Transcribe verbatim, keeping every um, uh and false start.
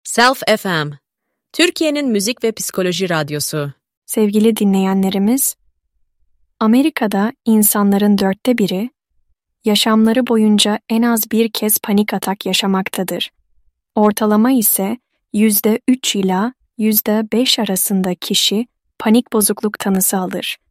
Self F M, Türkiye'nin müzik ve psikoloji radyosu. Sevgili dinleyenlerimiz, Amerika'da insanların dörtte biri, yaşamları boyunca en az bir kez panik atak yaşamaktadır. Ortalama ise yüzde üç ila yüzde beş arasında kişi panik bozukluk tanısı alır.